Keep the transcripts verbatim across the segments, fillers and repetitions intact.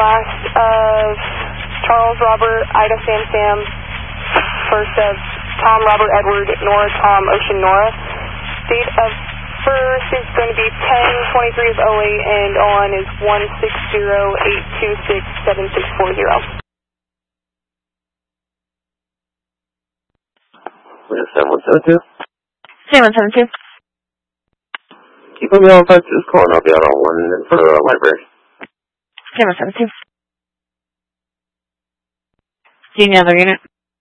last of Charles Robert, Ida Sam Sam, first of Tom Robert Edward, Nora Tom Ocean Nora. Date of birth is going to be ten twenty-three of oh eight, and on is one six zero eight two six seven six four zero. seven one seven two? seven one seven two. Keep on me on five two, calling, I'll be out on one for the library. seven one seven two. Do you need another unit?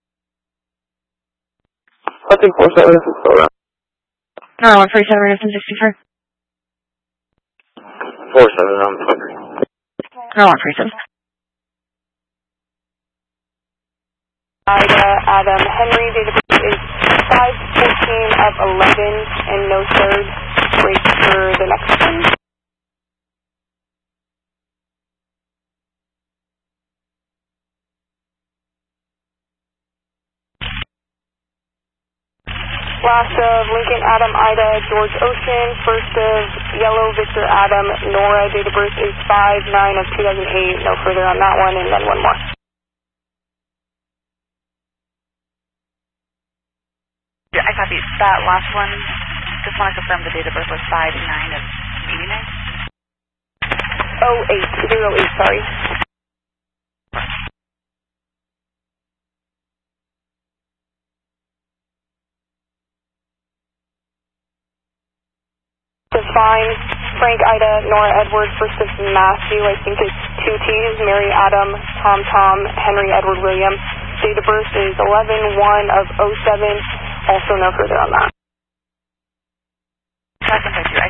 I'll take four seven, it's still around. No, one forty-seven, Renison sixty-four. four seven, I'm hungry. No, one forty-seven. Ida Adam Henry, date of birth is five fourteen of eleven, and no third. Wait for the next one. Last of Lincoln Adam Ida George Ocean, first of Yellow Victor Adam Nora, date of birth is five nine of two thousand eight, no further on that one, and then one more. Yeah, I copy that last one. Just want to confirm the date of birth was five nine of eighty-nine? oh eight, zero eight, sorry. Define Frank Ida Nora Edward, first of Matthew, I think it's two T's, Mary Adam Tom Tom Henry Edward William. Date of birth is eleven one of oh seven, also no further on that. Second,